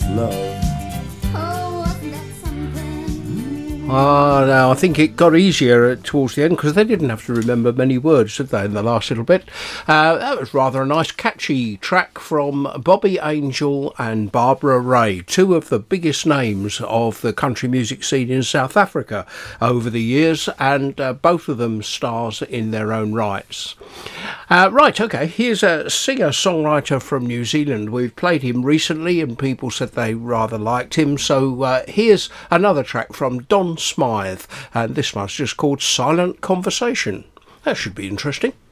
love. Now I think it got easier towards the end because they didn't have to remember many words, did they, in the last little bit? That was rather a nice, catchy track from Bobby Angel and Barbara Ray, two of the biggest names of the country music scene in South Africa over the years, and both of them stars in their own rights. Right, okay, here's a singer-songwriter from New Zealand. We've played him recently and people said they rather liked him, so here's another track from Don Smythe, and this one's just called Silent Conversation. That should be interesting.